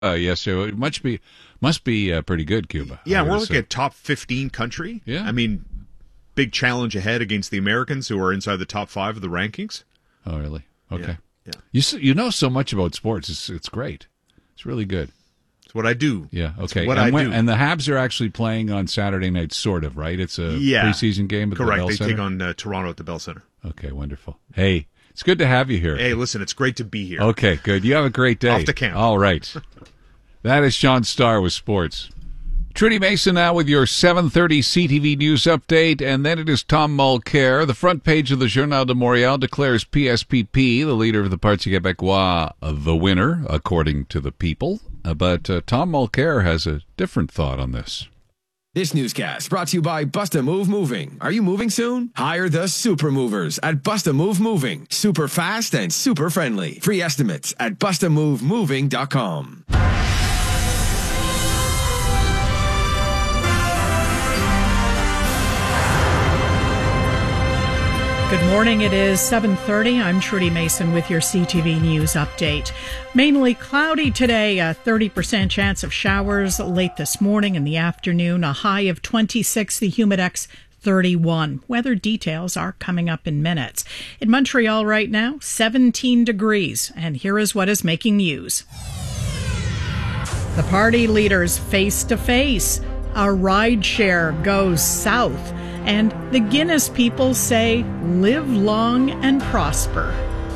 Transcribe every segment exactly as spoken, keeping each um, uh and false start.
Uh, yes, so it must be must be uh, pretty good, Cuba. Yeah, we're like a top fifteen country. Yeah. I mean, big challenge ahead against the Americans, who are inside the top five of the rankings. Oh, really? Okay. Yeah. yeah. You s- you know so much about sports. It's it's great. It's really good. It's what I do. Yeah. Okay. It's what and I when, do. And the Habs are actually playing on Saturday night, sort of, right? It's a yeah. preseason game at Correct. the Bell they Center. take on uh, Toronto at the Bell Center. Okay. Wonderful. Hey, it's good to have you here. Hey, listen, it's great to be here. Okay. Good. You have a great day. Off the camp. All right. That is Sean Starr with sports. Trudy Mason now with your seven thirty C T V News Update, and then it is Tom Mulcair. The front page of the Journal de Montréal declares P S P P, the leader of the Parti Québécois, the winner, according to the people. Uh, but uh, Tom Mulcair has a different thought on this. This newscast brought to you by Busta Move Moving. Are you moving soon? Hire the super movers at Busta Move Moving. Super fast and super friendly. Free estimates at busta move moving dot com. Good morning. It is seven thirty. I'm Trudy Mason with your C T V News Update. Mainly cloudy today, a thirty percent chance of showers late this morning and the afternoon, a high of twenty-six, the humidex thirty-one. Weather details are coming up in minutes. In Montreal right now, seventeen degrees, and here is what is making news. The party leaders face to face. A rideshare goes south. And the Guinness people say, live long and prosper.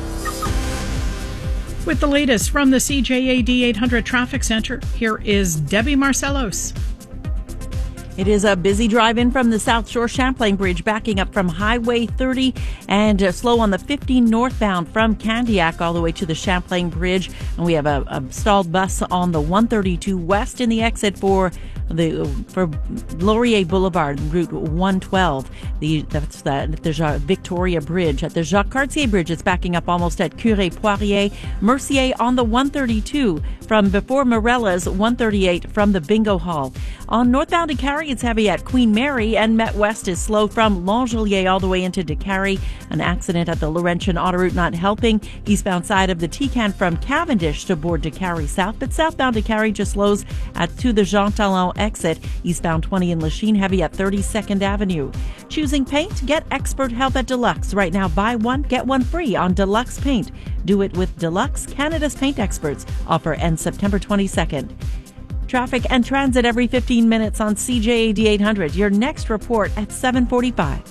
With the latest from the C J A D eight hundred Traffic Center, here is Debbie Marcellos. It is a busy drive-in from the South Shore Champlain Bridge, backing up from Highway thirty and uh, slow on the fifteen northbound from Candiac all the way to the Champlain Bridge. And we have a, a stalled bus on the one thirty-two west in the exit for the for Laurier Boulevard, Route one twelve. The that's the there's a Victoria Bridge. At the Jacques Cartier Bridge, it's backing up almost at Curé Poirier. Mercier on the one thirty-two from before Morella's, one thirty-eight from the Bingo Hall. On northbound Décarie, it's heavy at Queen Mary, and Met West is slow from Langelier all the way into Décarie. An accident at the Laurentian Autoroute not helping. Eastbound side of the T-Can from Cavendish to board Décarie South, but southbound Décarie just slows at to the Jean Talon exit. Eastbound twenty in Lachine, heavy at thirty-second Avenue. Choosing paint? Get expert help at Deluxe. Right now, buy one, get one free on Deluxe Paint. Do it with Deluxe, Canada's paint experts. Offer ends September twenty-second. Traffic and transit every fifteen minutes on C J A D eight hundred. Your next report at seven forty-five.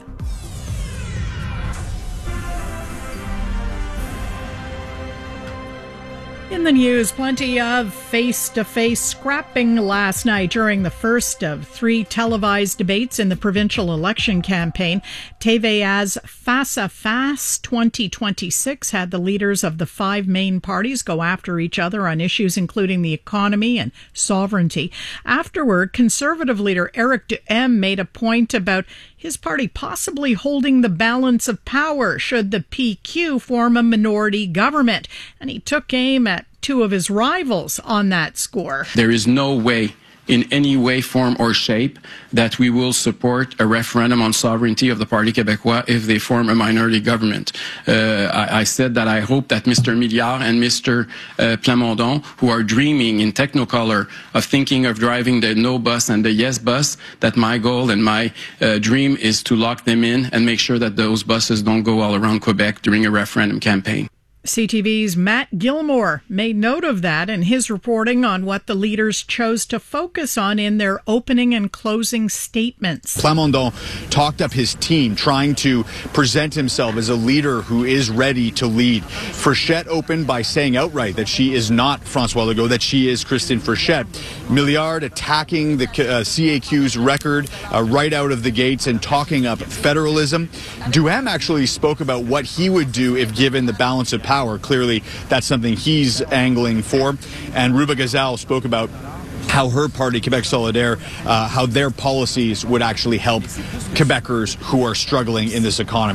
In the news, plenty of face-to-face scrapping last night during the first of three televised debates in the provincial election campaign. T V A's Face à Face twenty twenty-six had the leaders of the five main parties go after each other on issues including the economy and sovereignty. Afterward, Conservative leader Éric Duhaime made a point about his party possibly holding the balance of power should the P Q form a minority government. And he took aim at two of his rivals on that score. There is no way, in any way, form, or shape, that we will support a referendum on sovereignty of the Parti Québécois if they form a minority government. Uh, I, I said that I hope that Mister Milliard and Mister Uh, Plamondon, who are dreaming in Technicolor of thinking of driving the no bus and the yes bus, that my goal and my uh, dream is to lock them in and make sure that those buses don't go all around Quebec during a referendum campaign. C T V's Matt Gilmore made note of that in his reporting on what the leaders chose to focus on in their opening and closing statements. Plamondon talked up his team, trying to present himself as a leader who is ready to lead. Frechette opened by saying outright that she is not François Legault, that she is Christine Frechette. Milliard attacking the uh, C A Q's record uh, right out of the gates and talking up federalism. Duhaime actually spoke about what he would do if given the balance of power. Clearly, that's something he's angling for. And Ruba Gazal spoke about how her party, Quebec Solidaire, uh, how their policies would actually help Quebecers who are struggling in this economy.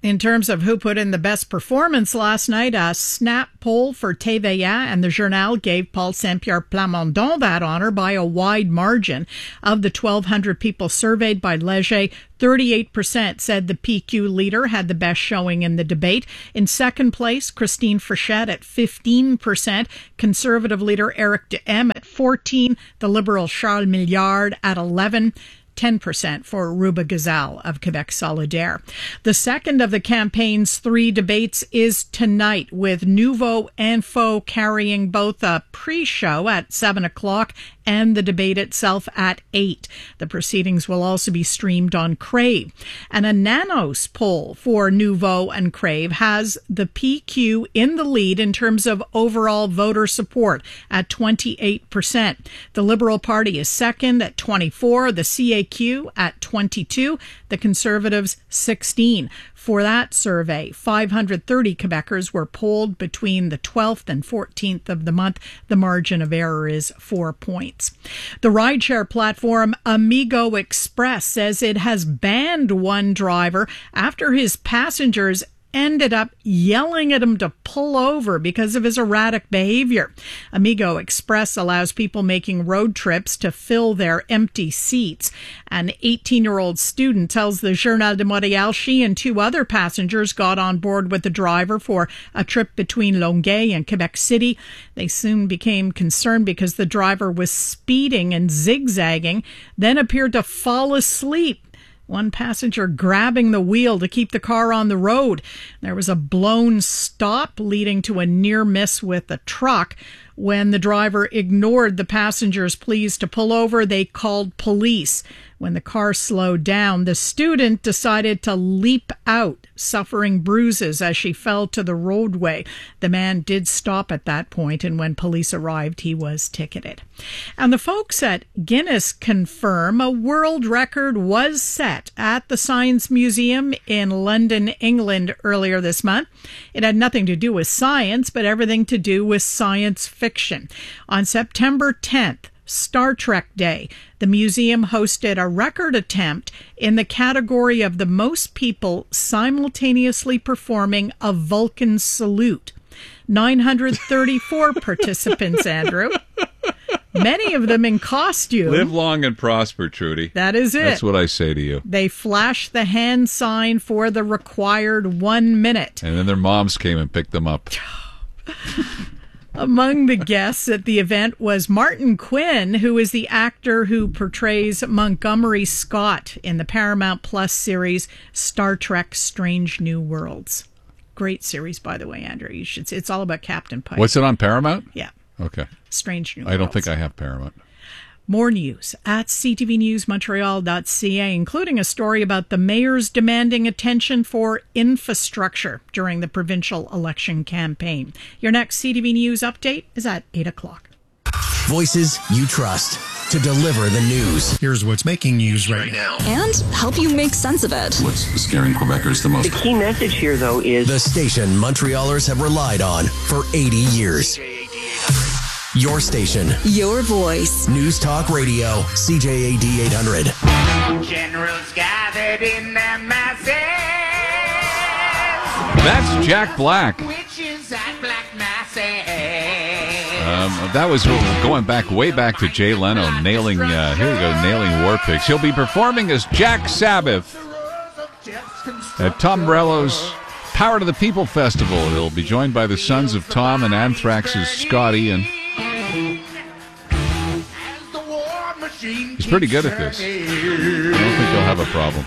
In terms of who put in the best performance last night, a Snap poll for T V A and the Journal gave Paul Saint-Pierre Plamondon that honor by a wide margin. Of the twelve hundred people surveyed by Leger, thirty-eight percent said the P Q leader had the best showing in the debate. In second place, Christine Frechette at fifteen percent, Conservative leader Eric Duhem at fourteen percent, the Liberal Charles Milliard at eleven percent, ten percent for Ruba Gazal of Quebec Solidaire. The second of the campaign's three debates is tonight, with Nouveau Info carrying both a pre-show at seven o'clock and the debate itself at eight. The proceedings will also be streamed on Crave. And a Nanos poll for Nouveau and Crave has the P Q in the lead in terms of overall voter support at twenty-eight percent. The Liberal Party is second at twenty-four, the C A Q at twenty-two, the Conservatives sixteen. For that survey, five hundred thirty Quebecers were polled between the twelfth and fourteenth of the month. The margin of error is four points. The rideshare platform Amigo Express says it has banned one driver after his passengers ended up yelling at him to pull over because of his erratic behavior. Amigo Express allows people making road trips to fill their empty seats. An eighteen-year-old student tells the Journal de Montréal she and two other passengers got on board with the driver for a trip between Longueuil and Quebec City. They soon became concerned because the driver was speeding and zigzagging, then appeared to fall asleep, one passenger grabbing the wheel to keep the car on the road. There was a blown stop leading to a near miss with a truck. When the driver ignored the passenger's pleas to pull over, they called police. When the car slowed down, the student decided to leap out, suffering bruises as she fell to the roadway. The man did stop at that point, and when police arrived, he was ticketed. And the folks at Guinness confirm a world record was set at the Science Museum in London, England earlier this month. It had nothing to do with science, but everything to do with science fiction. On September tenth, Star Trek Day, the museum hosted a record attempt in the category of the most people simultaneously performing a Vulcan salute. nine hundred thirty-four participants, Andrew. Many of them in costume. Live long and prosper, Trudy. That is it. That's what I say to you. They flashed the hand sign for the required one minute. And then their moms came and picked them up. Among the guests at the event was Martin Quinn, who is the actor who portrays Montgomery Scott in the Paramount Plus series Star Trek Strange New Worlds. Great series, by the way, Andrew. You should see. It's all about Captain Pike. What's it on, Paramount? Yeah. Okay. Strange New Worlds. I don't think I have Paramount. More news at c t v news montreal dot c a, including a story about the mayors demanding attention for infrastructure during the provincial election campaign. Your next C T V News update is at eight o'clock. Voices you trust to deliver the news. Here's what's making news right now. And help you make sense of it. What's scaring Quebecers the most? The key message here, though, is the station Montrealers have relied on for eighty years. Your station. Your voice. News Talk Radio. C J A D eight hundred. Generals gathered in their masses. That's Jack Black. Witches and black masses. Um, that was going back way back to Jay Leno, nailing, uh, here we go, nailing War Pigs. He'll be performing as Jack Sabbath at Tom Morello's Power to the People Festival. He'll be joined by the Sons of Tom and Anthrax's Scotty, and he's pretty good at this. I don't think he'll have a problem.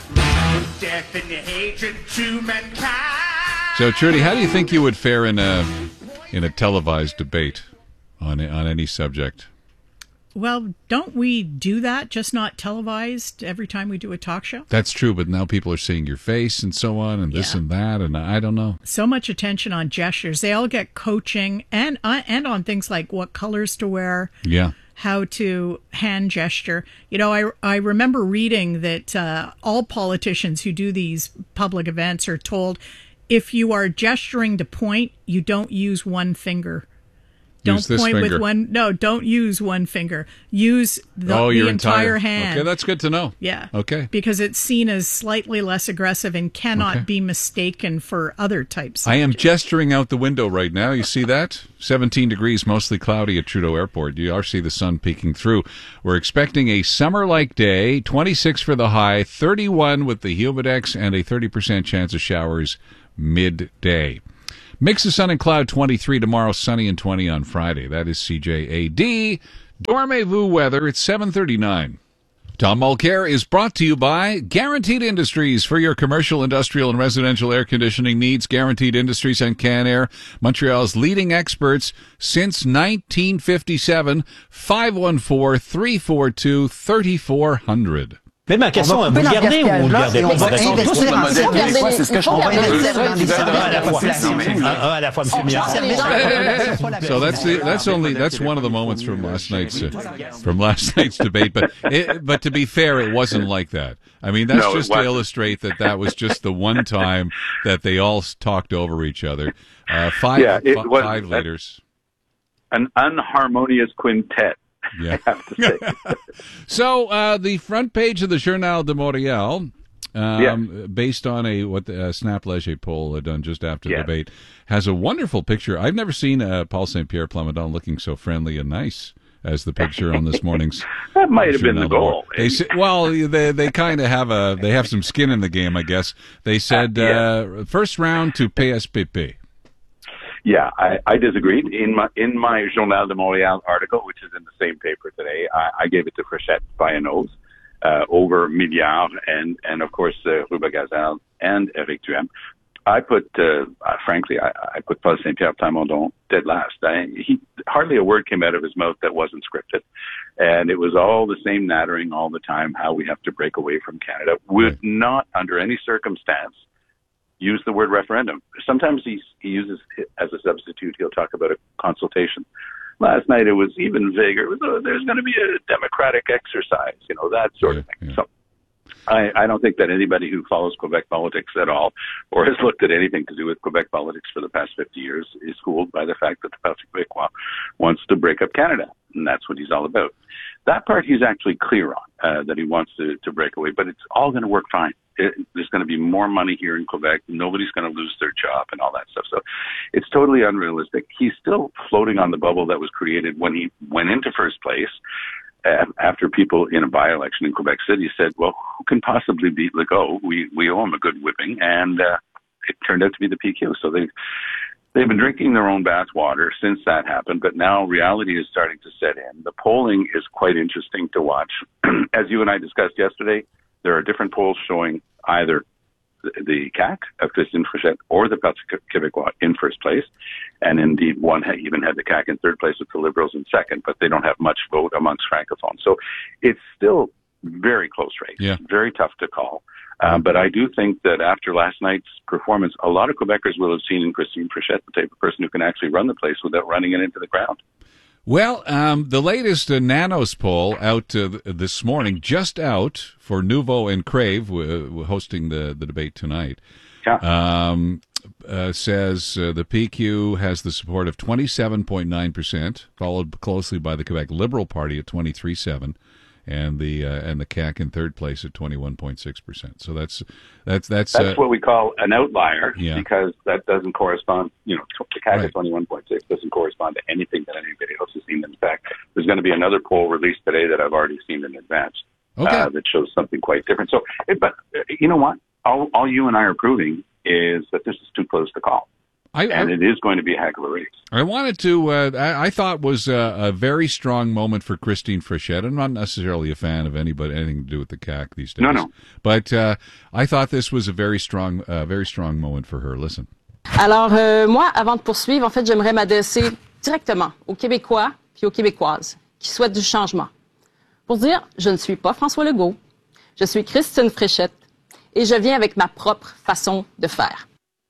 So, Trudy, how do you think you would fare in a in a televised debate on on any subject? Well, don't we do that, just not televised every time we do a talk show? That's true, but now people are seeing your face and so on, and this Yeah. and that, and I don't know. So much attention on gestures. They all get coaching and uh, and on things like what colors to wear. Yeah. How to hand gesture. You know, I, I remember reading that uh, all politicians who do these public events are told if you are gesturing to point, you don't use one finger. Don't use this point finger. with one. No, don't use one finger. Use the, oh, the your entire, entire hand. Okay, that's good to know. Yeah. Okay. Because it's seen as slightly less aggressive and cannot Okay. be mistaken for other types. Of I am gesturing out the window right now. You see that? seventeen degrees, mostly cloudy at Trudeau Airport. You are see the sun peeking through. We're expecting a summer-like day, twenty-six for the high, thirty-one with the humidex, and a thirty percent chance of showers midday. Mix of sun and cloud, twenty-three tomorrow, sunny and twenty on Friday. That is C J A D. Dormez-vous weather, it's seven thirty-nine. Tom Mulcair is brought to you by Guaranteed Industries. For your commercial, industrial, and residential air conditioning needs, Guaranteed Industries and Canair, Montreal's leading experts since nineteen fifty-seven. five one four, three four two, three four zero zero. Mais ma question, vous regardez ou vous regardez pas? C'est ce que je comprends. À la fois, monsieur Miard. So that's the, that's only that's one of the moments from last night's uh, from last night's debate. But it, but to be fair, it wasn't like that. I mean, that's No, it just to wasn't. illustrate that that was just the one time that they all talked over each other. Uh, five Yeah, it fi- was- five leaders. An unharmonious quintet. Yeah. I have to say. So uh, the front page of the Journal de Montréal, um, Yes. based on a what the uh, Snap Leger poll uh, done just after Yes. the debate, has a wonderful picture. I've never seen uh, Paul Saint Pierre Plamondon looking so friendly and nice as the picture on this morning's. That might have been Journal the de Mont- goal. They say, well, they they kind of have a they have some skin in the game, I guess. They said Uh, yeah. uh, first round to P S P P. Yeah, I, I disagreed. In my in my Journal de Montréal article, which is in the same paper today, I, I gave it to Frechette by a nose uh, over Milliard and and of course uh, Ruba Gazal and Eric Duhem. I put, uh, uh, frankly, I, I put Paul Saint Pierre Plamondon dead last. I, he hardly a word came out of his mouth that wasn't scripted, and it was all the same nattering all the time. How we have to break away from Canada would not, under any circumstance, use the word referendum. Sometimes he, he uses it as a substitute. He'll talk about a consultation. Last night it was even vaguer. It was, oh, there's going to be a democratic exercise, you know, that sort of thing. So I, I don't think that anybody who follows Quebec politics at all or has looked at anything to do with Quebec politics for the past fifty years is fooled by the fact that the Parti Québécois wants to break up Canada, and that's what he's all about. That part he's actually clear on, uh, that he wants to, to break away, but it's all going to work fine. It, there's going to be more money here in Quebec. Nobody's going to lose their job and all that stuff. So it's totally unrealistic. He's still floating on the bubble that was created when he went into first place uh, after people in a by-election in Quebec City said, well, who can possibly beat Legault? We, we owe him a good whipping. And uh, it turned out to be the P Q. So they've, they've been drinking their own bathwater since that happened. But now reality is starting to set in. The polling is quite interesting to watch. As you and I discussed yesterday, there are different polls showing either the, the C A Q of Christine Frechette or the Parti Québécois in first place. And indeed, one had even had the C A Q in third place with the Liberals in second, but they don't have much vote amongst Francophones. So it's still very close race, Yeah. very tough to call. Um, but I do think that after last night's performance, a lot of Quebecers will have seen in Christine Frechette the type of person who can actually run the place without running it into the ground. Well, um, the latest uh, Nanos poll out uh, th- this morning, just out for Nouveau and Crave, uh, hosting the, the debate tonight, yeah. um, uh, says uh, the P Q has the support of twenty-seven point nine percent, followed closely by the Quebec Liberal Party at twenty-three point seven percent. And the uh, and the C A Q in third place at twenty one point six percent. So that's that's that's that's uh, what we call an outlier, yeah. because that doesn't correspond. You know, the C A Q Right. at twenty one point six doesn't correspond to anything that anybody else has seen. In fact, there's going to be another poll released today that I've already seen in advance Okay. uh, that shows something quite different. So, it, but uh, you know what? All, all you and I are proving is that this is too close to call. I, and I, it is going to be a heck of a race. I wanted to. Uh, I, I thought was a, a very strong moment for Christine Frechette. I'm not necessarily a fan of anybody anything to do with the C A Q these days. No, no. But uh, I thought this was a very strong, uh, very strong moment for her. Listen. Alors, euh, moi, avant de poursuivre, en fait, j'aimerais m'adresser directement aux Québécois puis aux Québécoises qui souhaitent du changement. Pour dire, je ne suis pas François Legault, je suis Christine Frechette et je viens avec ma propre façon de faire.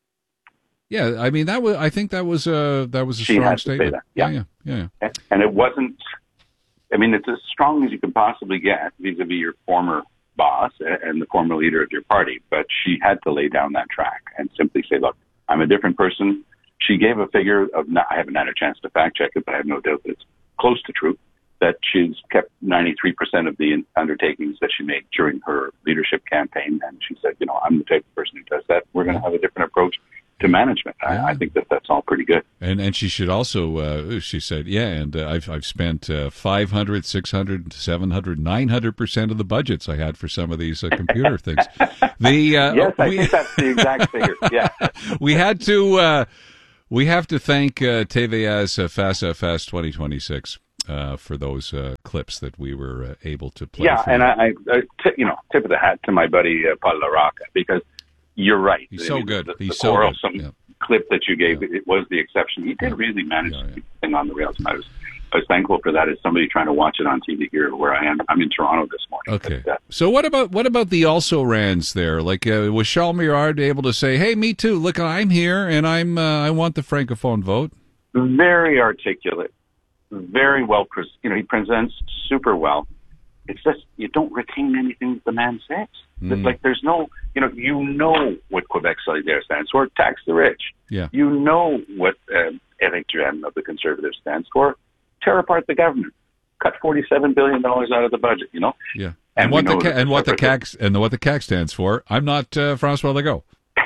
Yeah, I mean that was. I think that was a that was a She strong has to say statement. that, yeah. yeah, yeah, yeah. And it wasn't, I mean, it's as strong as you can possibly get vis-a-vis your former boss and the former leader of your party. But she had to lay down that track and simply say, look, I'm a different person. She gave a figure of, not, I haven't had a chance to fact check it, but I have no doubt that it's close to true, that she's kept ninety-three percent of the undertakings that she made during her leadership campaign. And she said, you know, I'm the type of person who does that. We're going to have a different approach to management. Yeah. I, I think that that's all pretty good. And and she should also, uh, she said, yeah, and uh, I've I've spent uh, five hundred, six hundred, seven hundred, nine hundred percent of the budgets I had for some of these uh, computer things. The uh, Yes, I we, think that's the exact figure. Yeah. we had to, uh, we have to thank uh, T V A's uh, FASA Fast twenty twenty-six uh, for those uh, clips that we were uh, able to play. Yeah, for and you. I, I t- you know, tip of the hat to my buddy uh, Paul LaRocca, because you're right. He's I so mean, good. The, He's the so Coral good. some Yeah. clip that you gave, it was the exception. He did really manage Yeah, yeah. to keep the thing on the rails, and I was, I was thankful for that as somebody trying to watch it on T V here where I am. I'm in Toronto this morning. Okay. But, uh, So what about what about the also rans there? Like uh, was Charles Mirard able to say, "Hey, me too. Look, I'm here, and I'm uh, I want the francophone vote." very articulate, very well, pres- you know, he presents super well. It's just, you don't retain anything that the man says. Mm. It's like, there's no, you know, you know what Quebec Solidaire stands for, tax the rich. Yeah. You know what uh, Éric Duhaime of the Conservatives stands for, tear apart the government, cut forty-seven billion dollars out of the budget, you know? Yeah. And, And, what we the know ca- that and what the Conservatives- C A C and what the C A C stands for. I'm not uh, François Legault.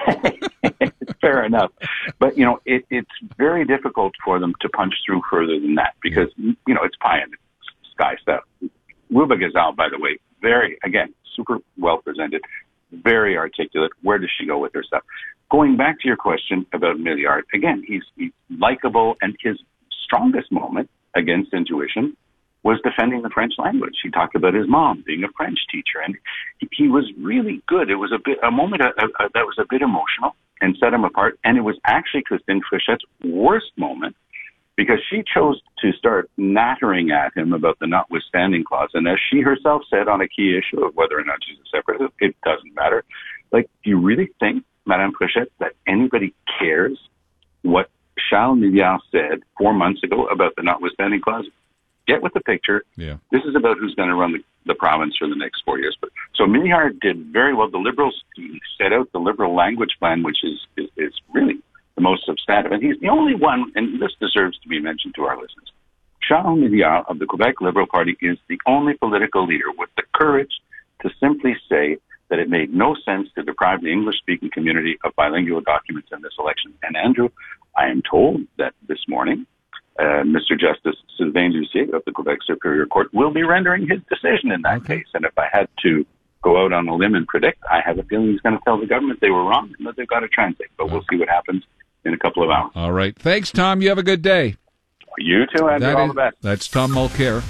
Fair enough. But, you know, it, it's very difficult for them to punch through further than that because, you know, it's pie in the sky stuff. Ruba Gazal, by the way, very, again, super well presented, very articulate. Where does she go with her stuff? Going back to your question about Milliard, again, he's, he's likable, and his strongest moment against intuition was defending the French language. He talked about his mom being a French teacher, and he, he was really good. It was a bit a moment uh, uh, that was a bit emotional and set him apart, and it was actually Christine Fréchette's worst moment because she chose to start nattering at him about the notwithstanding clause. And as she herself said on a key issue of whether or not she's a separatist, it doesn't matter. Like, do you really think, Madame Fréchette, that anybody cares what Charles Milliard said four months ago about the notwithstanding clause? Get with the picture. Yeah. This is about who's going to run the, the province for the next four years. But so Milliard did very well. The Liberals set out the Liberal language plan, which is, is, is really the most substantive. And he's the only one, and this deserves to be mentioned to our listeners. Charles Milliard of the Quebec Liberal Party is the only political leader with the courage to simply say that it made no sense to deprive the English-speaking community of bilingual documents in this election. And Andrew, I am told that this morning, Uh, Mister Justice Sylvain Lucier of the Quebec Superior Court will be rendering his decision in that Okay. case. And if I had to go out on a limb and predict, I have a feeling he's going to tell the government they were wrong and that they've got to translate. But we'll see what happens in a couple of hours. All right. Thanks, Tom. You have a good day. You too, Andrew. That All is- the best. That's Tom Mulcair.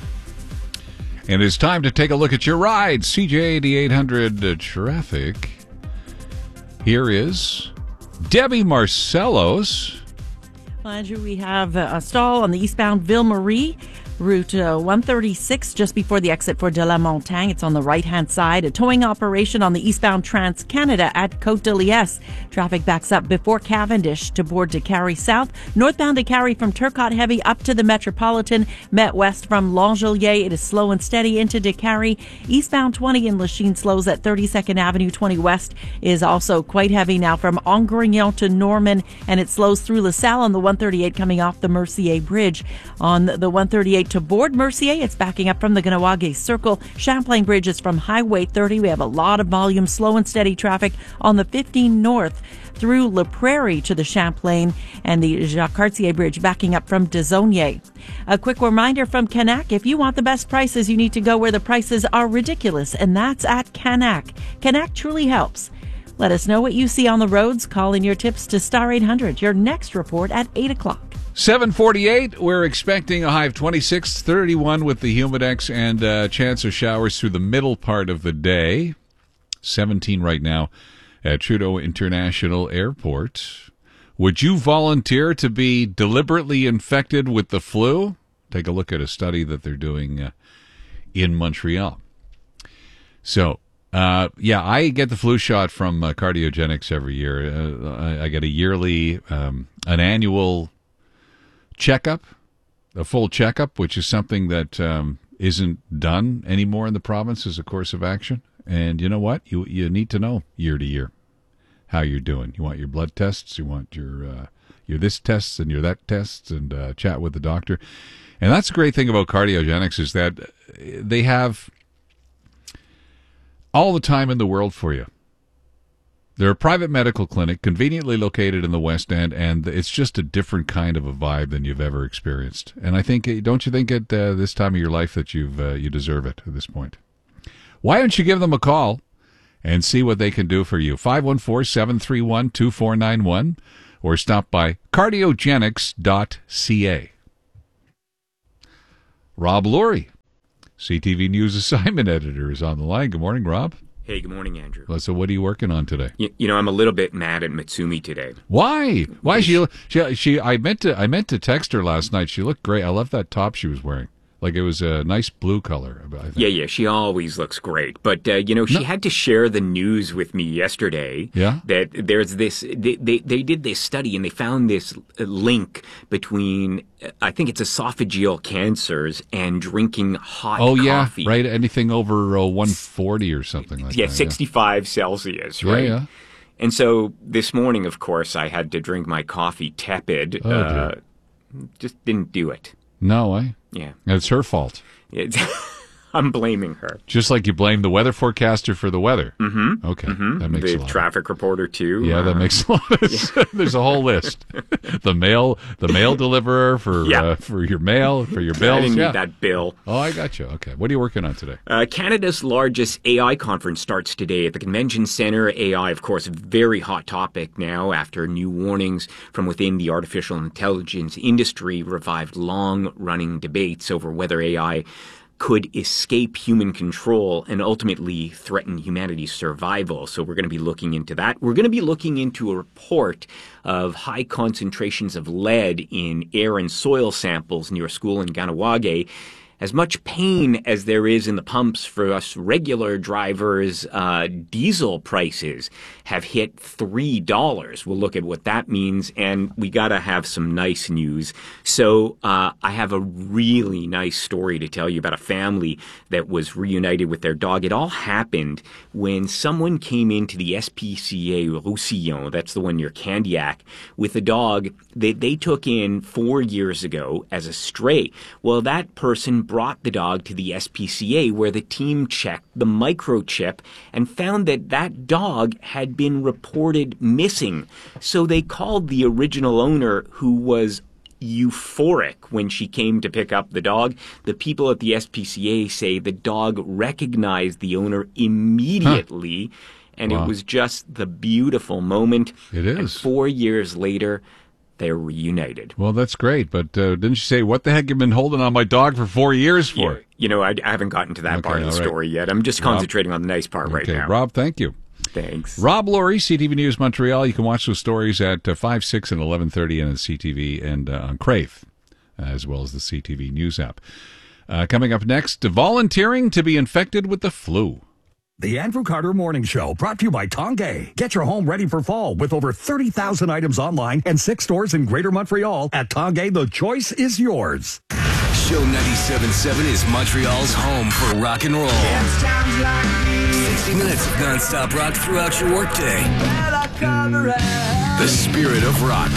And it's time to take a look at your ride. C J eighty-eight hundred uh, traffic. Here is Debbie Marcellos. Well, Andrew, we have a stall on the eastbound Ville Marie, Route uh, one thirty-six, just before the exit for De La Montagne. It's on the right-hand side. A towing operation on the eastbound Trans-Canada at Côte de Liesse. Traffic backs up before Cavendish to board Décarie South. Northbound Décarie from Turcotte Heavy up to the Metropolitan. Met West from L'Angelier. It is slow and steady into Décarie. Eastbound twenty in Lachine slows at thirty-second Avenue. twenty West is also quite heavy now from Angrignon to Norman, and it slows through LaSalle on the one thirty-eight coming off the Mercier Bridge. On the one thirty-eight to board Mercier, it's backing up from the Ganawage Circle. Champlain Bridge is from Highway thirty. We have a lot of volume, slow and steady traffic on the fifteen North through La Prairie to the Champlain, and the Jacques Cartier Bridge backing up from Desaulniers. A quick reminder from Canac, if you want the best prices, you need to go where the prices are ridiculous, and that's at Canac. Canac truly helps. Let us know what you see on the roads. Call in your tips to Star eight hundred. Your next report at eight o'clock. seven forty-eight, we're expecting a high of twenty-six, thirty-one with the humidex and uh, chance of showers through the middle part of the day. seventeen right now at Trudeau International Airport. Would you volunteer to be deliberately infected with the flu? Take a look at a study that they're doing uh, in Montreal. So, uh, yeah, I get the flu shot from uh, Cardiogenics every year. Uh, I, I get a yearly, um, an annual checkup, a full checkup, which is something that um, isn't done anymore in the province as a course of action. And you know what? You you need to know year to year how you're doing. You want your blood tests, you want your uh, you're this tests and you're that tests and uh, chat with the doctor. And that's the great thing about Cardiogenics is that they have all the time in the world for you. They're a private medical clinic conveniently located in the West End, and it's just a different kind of a vibe than you've ever experienced. And I think, don't you think at uh, this time of your life that you've uh, you deserve it at this point? Why don't you give them a call and see what they can do for you? five one four, seven three one, two four nine one or stop by cardiogenics dot c a. Rob Lurie, C T V News assignment editor, is on the line. Good morning, Rob. Hey, good morning, Andrew. So what are you working on today? You, you know, I'm a little bit mad at Mitsumi today. Why? Why she, she she I meant to I meant to text her last night. She looked great. I love that top she was wearing. Like it was a nice blue color, I think. Yeah, yeah, she always looks great. But, uh, you know, she no. had to share the news with me yesterday. Yeah? That there's this, they, they, they did this study and they found this link between, I think it's esophageal cancers and drinking hot oh, coffee. Oh, yeah, right? Anything over uh, one forty or something like yeah, that. sixty-five yeah, sixty-five Celsius, right? Yeah, yeah. And so this morning, of course, I had to drink my coffee tepid. Oh, uh, just didn't do it. No, eh? Yeah. It's her fault. It's I'm blaming her. Just like you blame the weather forecaster for the weather. Mm-hmm. Okay. Mm-hmm. That makes the a lot. The traffic reporter, too. Yeah, uh, that makes a lot of sense. There's a whole list. the mail the mail deliverer for yeah. uh, for your mail, for your bills. I didn't yeah. need that bill. Oh, I got you. Okay. What are you working on today? Uh, Canada's largest A I conference starts today at the Convention Centre. A I, of course, a very hot topic now after new warnings from within the artificial intelligence industry revived long-running debates over whether A I could escape human control and ultimately threaten humanity's survival. So we're going to be looking into that. We're going to be looking into a report of high concentrations of lead in air and soil samples near a school in Kahnawake. As much pain as there is in the pumps for us regular drivers, uh, diesel prices have hit three dollars. We'll look at what that means, and we got to have some nice news. So uh, I have a really nice story to tell you about a family that was reunited with their dog. It all happened when someone came into the S P C A Roussillon, that's the one near Candiac, with a dog that they took in four years ago as a stray. Well, that person brought the dog to the S P C A where the team checked the microchip and found that that dog had been reported missing. So they called the original owner, who was euphoric when she came to pick up the dog. The people at the S P C A say the dog recognized the owner immediately, huh. and wow. it was just the beautiful moment. It is. And four years later, they're reunited. Well, that's great, but uh, didn't you say, what the heck have you been holding on my dog for four years for? Yeah, you know, I, I haven't gotten to that okay, part of the right. story yet. I'm just concentrating Rob, on the nice part okay, right now. Rob, thank you. Thanks. Rob Lurie, C T V News Montreal. You can watch those stories at uh, five, six, and eleven thirty and on C T V and uh, on Crave, uh, as well as the C T V News app. Uh, coming up next, volunteering to be infected with the flu. The Andrew Carter Morning Show, brought to you by Tongay. Get your home ready for fall with over thirty thousand items online and six stores in Greater Montreal. At Tongay, the choice is yours. Show ninety-seven point seven is Montreal's home for rock and roll. sixty minutes of nonstop rock throughout your workday. The spirit of rock.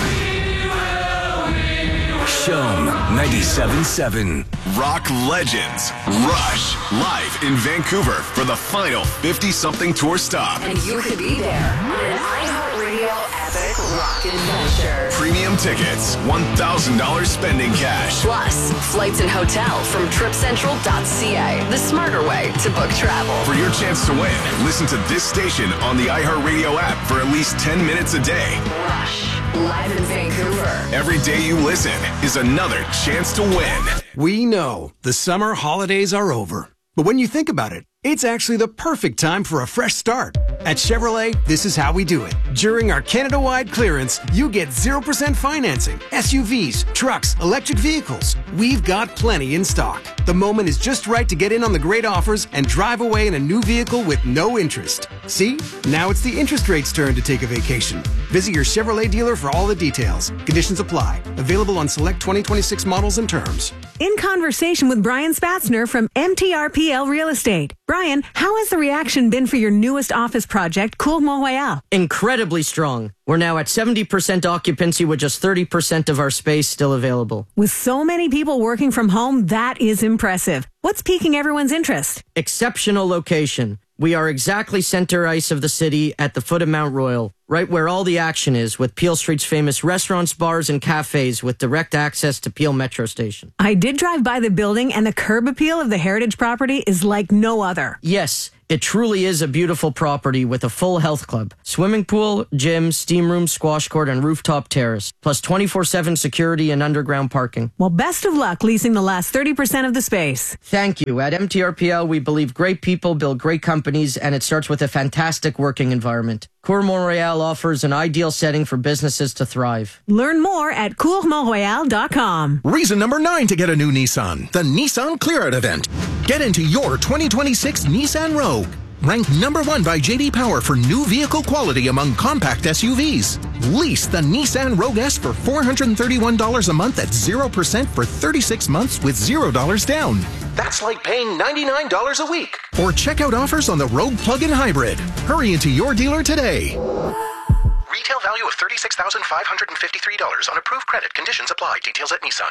Show ninety-seven point seven. Rock legends, Rush, live in Vancouver for the final fifty-something tour stop. And you could be there on an iHeartRadio epic rock adventure. Premium tickets, one thousand dollars spending cash. Plus, flights and hotel from trip central dot c a, the smarter way to book travel. For your chance to win, listen to this station on the iHeartRadio app for at least ten minutes a day. Rush, live in Vancouver. Every day you listen is another chance to win. We know the summer holidays are over. But when you think about it, it's actually the perfect time for a fresh start. At Chevrolet, this is how we do it. During our Canada-wide clearance, you get zero percent financing, S U Vs, trucks, electric vehicles. We've got plenty in stock. The moment is just right to get in on the great offers and drive away in a new vehicle with no interest. See? Now it's the interest rate's turn to take a vacation. Visit your Chevrolet dealer for all the details. Conditions apply. Available on select twenty twenty-six models and terms. In conversation with Brian Spatzner from M T R P L Real Estate. Brian, how has the reaction been for your newest office project, Cour Mont-Royal? Incredible. incredibly strong. We're now at seventy percent occupancy with just thirty percent of our space still available. With so many people working from home, that is impressive. What's piquing everyone's interest? Exceptional location. We are exactly center ice of the city at the foot of Mount Royal, right where all the action is, with Peel Street's famous restaurants, bars, and cafes with direct access to Peel Metro Station. I did drive by the building, and the curb appeal of the heritage property is like no other. Yes, it truly is a beautiful property with a full health club, swimming pool, gym, steam room, squash court, and rooftop terrace, plus twenty-four seven security and underground parking. Well, best of luck leasing the last thirty percent of the space. Thank you. At M T R P L, we believe great people build great companies, and it starts with a fantastic working environment. Cour Montreal offers an ideal setting for businesses to thrive. Learn more at cour montreal dot com. Reason number nine to get a new Nissan, the Nissan Clear Out event. Get into your twenty twenty-six Nissan Rogue. Ranked number one by J D Power for new vehicle quality among compact S U Vs. Lease the Nissan Rogue S for four hundred thirty-one dollars a month at zero percent for thirty-six months with zero dollars down. That's like paying ninety-nine dollars a week. Or check out offers on the Rogue Plug-in Hybrid. Hurry into your dealer today. Retail value of thirty-six thousand five hundred fifty-three dollars on approved credit. Conditions apply. Details at Nissan.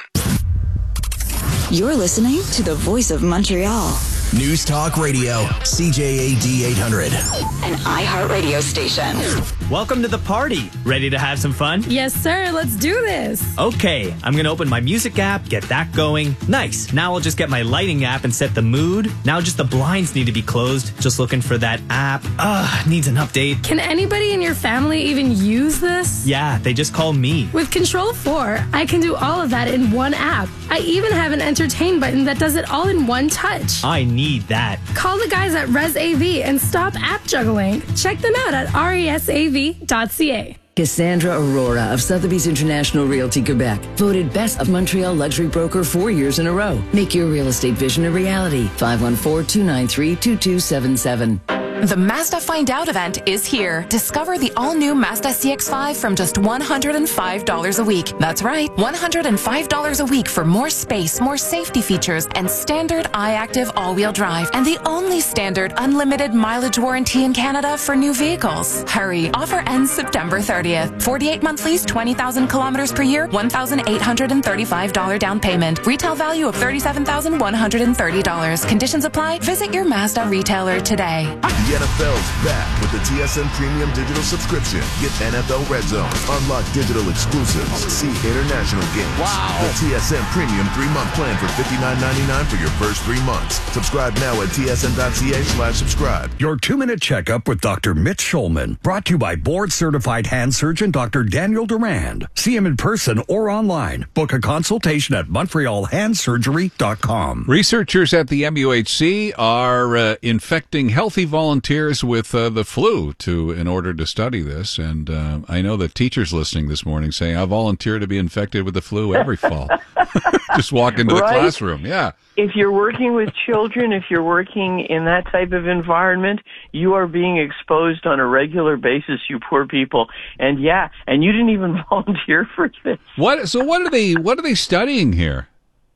You're listening to the Voice of Montreal. News Talk Radio, C J A D eight hundred. An iHeartRadio station. Welcome to the party. Ready to have some fun? Yes, sir. Let's do this. Okay, I'm going to open my music app, get that going. Nice. Now I'll just get my lighting app and set the mood. Now just the blinds need to be closed. Just looking for that app. Ugh, needs an update. Can anybody in your family even use this? Yeah, they just call me. With Control four, I can do all of that in one app. I even have an entertain button that does it all in one touch. I need that. Call the guys at ResAV and stop app juggling. Check them out at resav dot c a. Cassandra Aurora of Sotheby's International Realty Quebec, voted Best of Montreal Luxury Broker four years in a row. Make your real estate vision a reality. five one four, two nine three, two two seven seven. The Mazda Find Out event is here. Discover the all-new Mazda C X five from just one hundred five dollars a week. That's right, one hundred five dollars a week for more space, more safety features, and standard iActive all-wheel drive. And the only standard unlimited mileage warranty in Canada for new vehicles. Hurry, offer ends September thirtieth. forty-eight month lease, twenty thousand kilometers per year, one thousand eight hundred thirty-five dollars down payment. Retail value of thirty-seven thousand one hundred thirty dollars. Conditions apply. Visit your Mazda retailer today. The N F L's back with the T S N Premium Digital Subscription. Get N F L Red Zone, unlock digital exclusives, see international games. Wow. The T S N Premium three-month plan for fifty-nine ninety-nine for your first three months. Subscribe now at T S N dot C A slash subscribe. Your two-minute checkup with Doctor Mitch Schulman. Brought to you by board-certified hand surgeon Doctor Daniel Durand. See him in person or online. Book a consultation at montreal hand surgery dot com. Researchers at the M U H C are uh, infecting healthy volunteers with uh, the flu to in order to study this, and uh, I know that teachers listening this morning saying I volunteer to be infected with the flu every fall. Just walk into the right? classroom. Yeah. If you're working with children, if you're working in that type of environment, you are being exposed on a regular basis, you poor people. And yeah, and you didn't even volunteer for this. What? So what are they? What are they studying here?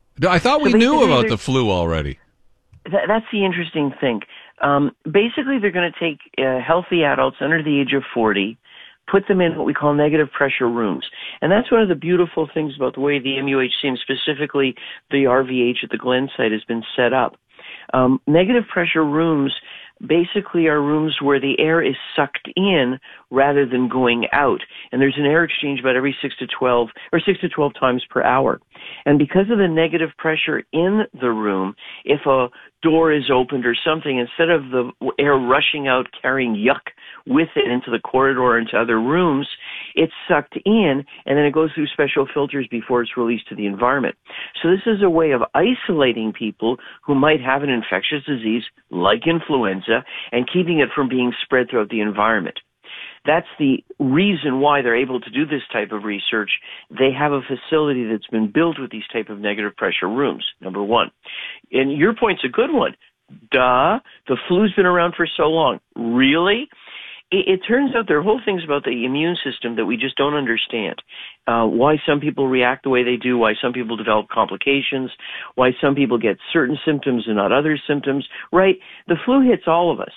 I thought we so knew about the flu already. That, that's the interesting thing. Um, basically, they're going to take uh, healthy adults under the age of forty, put them in what we call negative pressure rooms. And that's one of the beautiful things about the way the M U H C, and specifically the R V H at the Glen site, has been set up. Um, negative pressure rooms basically are rooms where the air is sucked in rather than going out. And there's an air exchange about every six to twelve, or six to twelve times per hour. And because of the negative pressure in the room, if a door is opened or something, instead of the air rushing out carrying yuck with it into the corridor into other rooms, it's sucked in and then it goes through special filters before it's released to the environment. So this is a way of isolating people who might have an infectious disease like influenza and keeping it from being spread throughout the environment. That's the reason why they're able to do this type of research. They have a facility that's been built with these type of negative pressure rooms, number one. And your point's a good one. Duh. The flu's been around for so long. Really? It, it turns out there are whole things about the immune system that we just don't understand. Uh, why some people react the way they do, why some people develop complications, why some people get certain symptoms and not other symptoms, right? The flu hits all of us.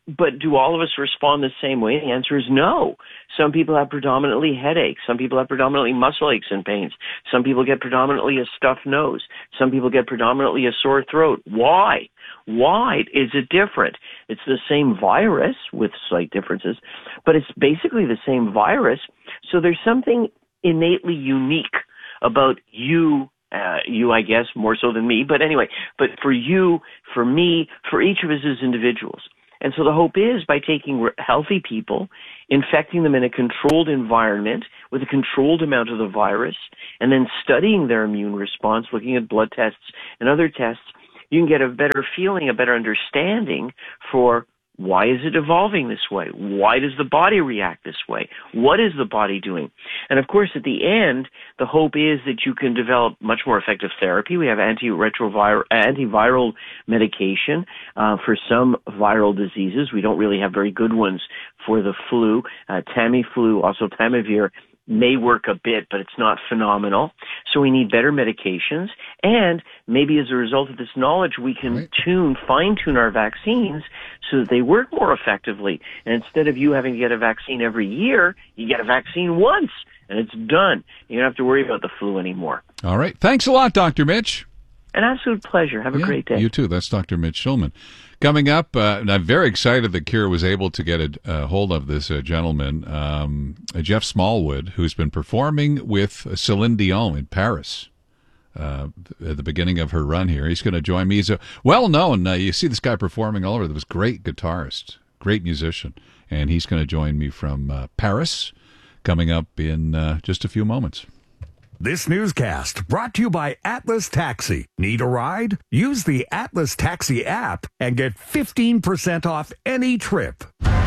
but do all of us respond the same way? The answer is no. Some people have predominantly headaches. Some people have predominantly muscle aches and pains. Some people get predominantly a stuffed nose. Some people get predominantly a sore throat. Why? Why is it different? It's the same virus with slight differences, but it's basically the same virus. So there's something innately unique about you, uh, you, I guess, more so than me. But anyway, but for you, for me, for each of us as individuals. And so the hope is by taking healthy people, infecting them in a controlled environment with a controlled amount of the virus, and then studying their immune response, looking at blood tests and other tests, you can get a better feeling, a better understanding for why is it evolving this way? Why does the body react this way? What is the body doing? And of course, at the end, the hope is that you can develop much more effective therapy. We have antiretroviral, antiviral medication uh, for some viral diseases. We don't really have very good ones for the flu. Uh, Tamiflu, also Tamivir, may work a bit, but it's not phenomenal. So we need better medications. And maybe as a result of this knowledge, we can right. tune, fine-tune our vaccines so that they work more effectively. And instead of you having to get a vaccine every year, you get a vaccine once, and it's done. You don't have to worry about the flu anymore. All right. Thanks a lot, Doctor Mitch. An absolute pleasure. Have a yeah, great day. You too. That's Doctor Mitch Shulman. Coming up, uh, and I'm very excited that Kira was able to get a uh, hold of this uh, gentleman, um, uh, Jeff Smallwood, who's been performing with Celine Dion in Paris uh, at the beginning of her run here. He's going to join me. He's a well-known, uh, you see this guy performing all over. He was a great guitarist, great musician, and he's going to join me from uh, Paris coming up in uh, just a few moments. This newscast brought to you by Atlas Taxi. Need a ride? Use the Atlas Taxi app and get fifteen percent off any trip.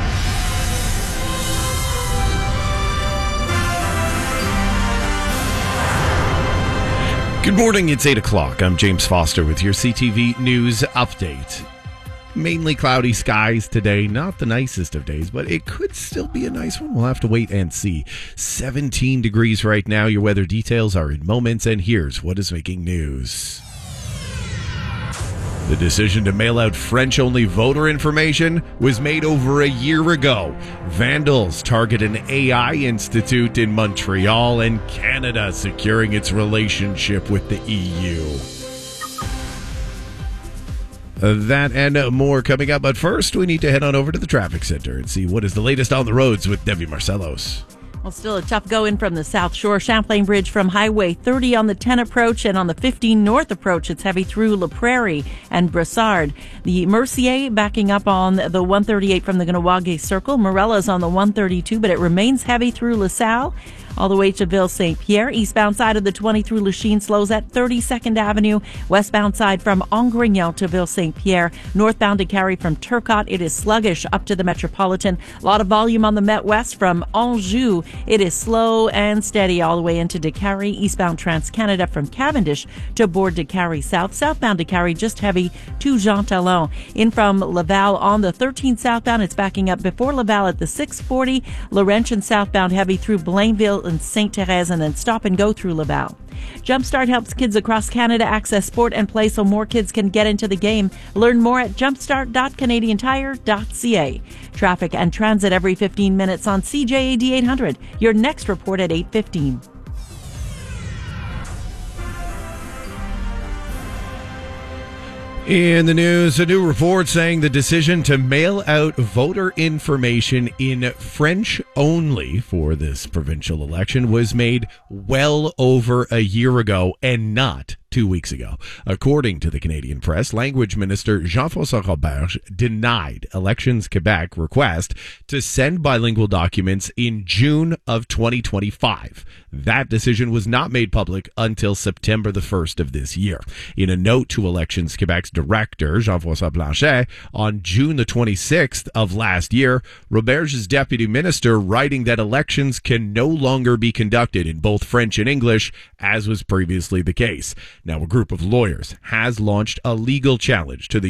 Good morning, it's eight o'clock. I'm James Foster with your C T V News Update. Mainly cloudy skies today. Not the nicest of days, but it could still be a nice one. We'll have to wait and see. seventeen degrees right now. Your weather details are in moments, and here's what is making news. The decision to mail out French-only voter information was made over a year ago. Vandals target an A I institute in Montreal, and Canada securing its relationship with the E U. Uh, that and uh, more coming up, but first we need to head on over to the traffic center and see what is the latest on the roads with Debbie Marcellos. Well, still a tough go in from the South Shore. Champlain Bridge from Highway thirty on the ten approach, and on the fifteen North approach, it's heavy through La Prairie and Brassard. The Mercier backing up on the one thirty-eight from the Ganawage Circle. Morella's on the one thirty-two, but it remains heavy through LaSalle. All the way to Ville Saint Pierre. Eastbound side of the twenty through Lachine slows at thirty-second Avenue. Westbound side from Angrignon to Ville Saint Pierre. Northbound to Carrie from Turcotte. It is sluggish up to the Metropolitan. A lot of volume on the Met West from Anjou. It is slow and steady all the way into Décarie. Eastbound Trans-Canada from Cavendish to Bourg de Carrie South. Southbound to Carrie just heavy to Jean Talon. In from Laval on the thirteen southbound. It's backing up before Laval at the six forty. Laurentian southbound heavy through Blainville and Saint Therese, and then stop and go through Laval. Jumpstart helps kids across Canada access sport and play so more kids can get into the game. Learn more at jumpstart dot canadian tire dot c a. Traffic and transit every fifteen minutes on C J A D eight hundred. Your next report at eight fifteen. In the news, a new report saying the decision to mail out voter information in French only for this provincial election was made well over a year ago and not two weeks ago. According to the Canadian Press, Language Minister Jean-François Roberge denied Elections Quebec request to send bilingual documents in June of twenty twenty-five. That decision was not made public until September the first of this year. In a note to Elections Quebec's director, Jean-François Blanchet, on June the twenty-sixth of last year, Roberge's deputy minister writing that elections can no longer be conducted in both French and English as was previously the case. Now, a group of lawyers has launched a legal challenge to the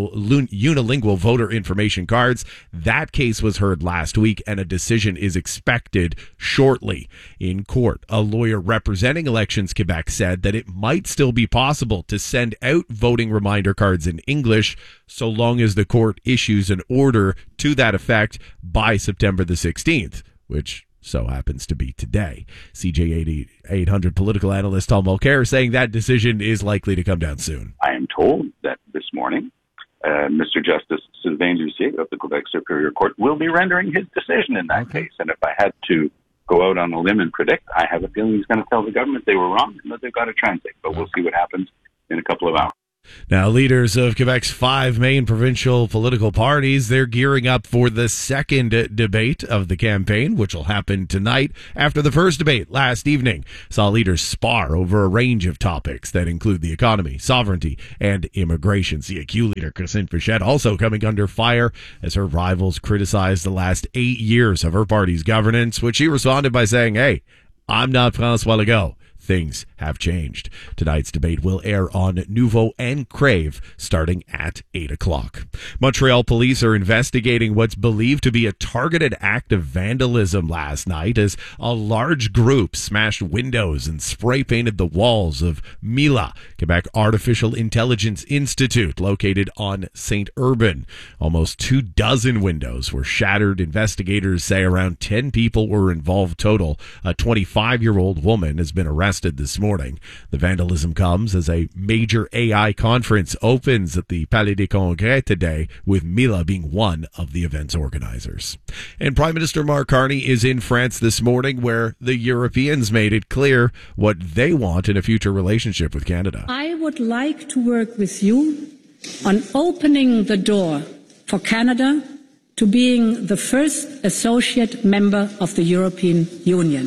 unilingual voter information cards. That case was heard last week, and a decision is expected shortly in court. A lawyer representing Elections Quebec said that it might still be possible to send out voting reminder cards in English so long as the court issues an order to that effect by September the sixteenth, which so happens to be today. C J eighty-eight hundred political analyst Tom Mulcair saying that decision is likely to come down soon. I am told that this morning, uh, Mister Justice Sylvain Lucier of the Quebec Superior Court will be rendering his decision in that Okay. case. And if I had to go out on a limb and predict, I have a feeling he's going to tell the government they were wrong and that they've got to translate. But we'll see what happens in a couple of hours. Now, leaders of Quebec's five main provincial political parties, they're gearing up for the second debate of the campaign, which will happen tonight after the first debate last evening saw leaders spar over a range of topics that include the economy, sovereignty, and immigration. C A Q leader Christine Fichette also coming under fire as her rivals criticized the last eight years of her party's governance, which she responded by saying, "Hey, I'm not François Legault. Things have changed." Tonight's debate will air on Nouveau and Crave starting at eight o'clock. Montreal police are investigating what's believed to be a targeted act of vandalism last night as a large group smashed windows and spray painted the walls of Mila, Quebec Artificial Intelligence Institute, located on Saint Urbain. Almost two dozen windows were shattered. Investigators say around ten people were involved total. A twenty-five-year-old woman has been arrested this morning. The vandalism comes as a major A I conference opens at the Palais des Congrès today, with Mila being one of the event's organizers. And Prime Minister Mark Carney is in France this morning, where the Europeans made it clear what they want in a future relationship with Canada. I would like to work with you on opening the door for Canada to being the first associate member of the European Union.